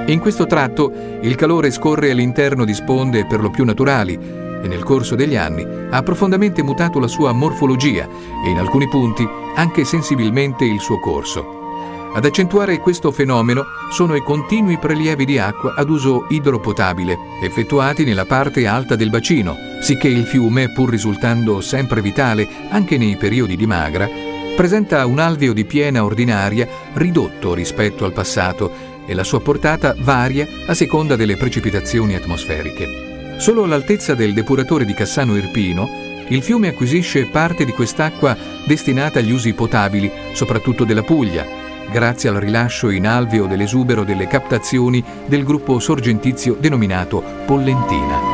In questo tratto il calore scorre all'interno di sponde per lo più naturali e nel corso degli anni ha profondamente mutato la sua morfologia e in alcuni punti anche sensibilmente il suo corso. Ad accentuare questo fenomeno sono i continui prelievi di acqua ad uso idropotabile, effettuati nella parte alta del bacino, sicché il fiume, pur risultando sempre vitale anche nei periodi di magra, presenta un alveo di piena ordinaria ridotto rispetto al passato e la sua portata varia a seconda delle precipitazioni atmosferiche. Solo all'altezza del depuratore di Cassano Irpino, il fiume acquisisce parte di quest'acqua destinata agli usi potabili, soprattutto della Puglia, grazie al rilascio in alveo dell'esubero delle captazioni del gruppo sorgentizio denominato Pollentina.